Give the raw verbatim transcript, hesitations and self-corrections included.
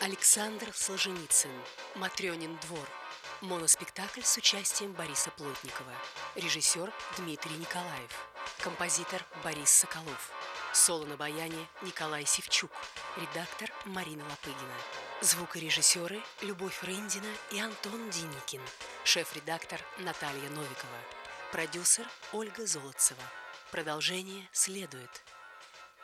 Александр Солженицын. Матрёнин двор. Моноспектакль с участием Бориса Плотникова. Режиссер Дмитрий Николаев. Композитор Борис Соколов. Соло на баяне Николай Севчук. Редактор Марина Лопыгина. Звукорежиссеры Любовь Рындина и Антон Деникин. Шеф-редактор Наталья Новикова. Продюсер Ольга Золотцева. Продолжение следует.